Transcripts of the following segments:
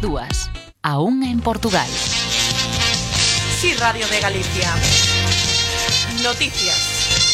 2, a 1 en Portugal. Sí, Radio de Galicia. Noticias.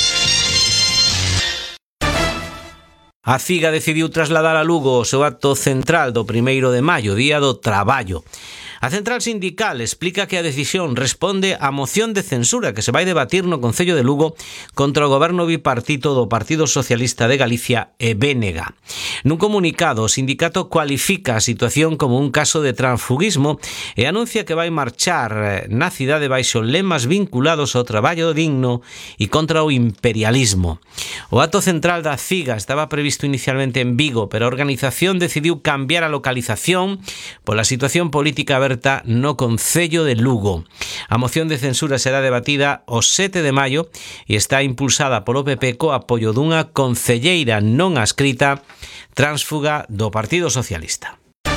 A CIGA decidiu trasladar a Lugo o seu acto central do 1º de maio, Día do Traballo. A central sindical explica que a decisión responde á moción de censura que se vai debatir no Concello de Lugo contra o goberno bipartito do Partido Socialista de Galicia e BNG. Nun comunicado, o sindicato cualifica a situación como un caso de transfugismo e anuncia que vai marchar na cidade baixo lemas vinculados ao traballo digno e contra o imperialismo. O acto central da CIGA estaba previsto inicialmente en Vigo, pero a organización decidiu cambiar a localización pola situación política aberta no Concello de Lugo. A moción de censura será debatida o 7 de maio e está impulsada polo PP co apoio dunha concelleira non adscrita tránsfuga do Partido Socialista.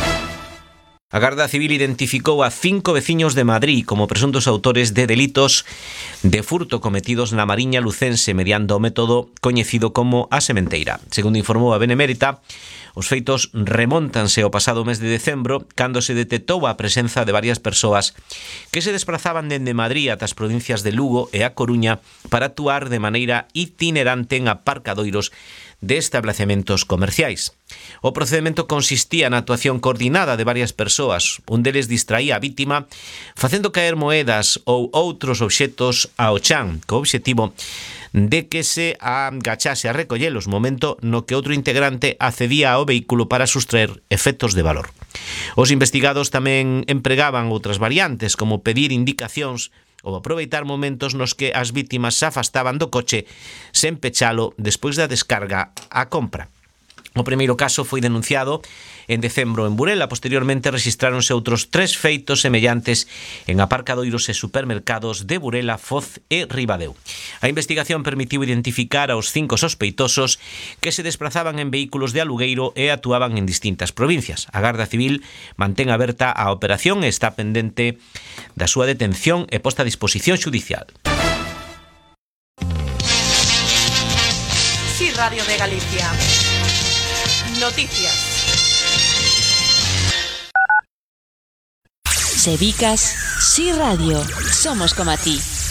A Garda Civil identificou a 5 veciños de Madrid como presuntos autores de delitos de furto cometidos na Mariña lucense mediante o método coñecido como a sementeira. Segundo informou a Benemérita, os feitos remóntanse ao pasado mes de decembro, cando se detectou a presenza de varias persoas que se desprazaban dende Madrid ata as provincias de Lugo e a Coruña para actuar de maneira itinerante en aparcadoiros de establecementos comerciais. O procedimento consistía na actuación coordinada de varias persoas. Un deles distraía a vítima facendo caer moedas ou outros obxetos ao chan, co obxectivo de que se agachase a recollelos, momento no que outro integrante accedía ao vehículo para sustraer efectos de valor. Os investigados tamén empregaban outras variantes, como pedir indicacións ou aproveitar momentos nos que as vítimas se afastaban do coche sen pechalo despois da descarga á compra. O primeiro caso foi denunciado en decembro en Burela. Posteriormente rexistráronse outros 3 feitos semellantes en aparcadoiros e supermercados de Burela, Foz e Ribadeo. A investigación permitiu identificar aos 5 sospeitosos que se desprazaban en vehículos de alugueiro e actuaban en distintas provincias. A Garda Civil mantén aberta a operación e está pendente da súa detención e posta a disposición xudicial. Sí, Radio de Galicia. Noticias. Sebicas, Sí Radio, somos como a ti.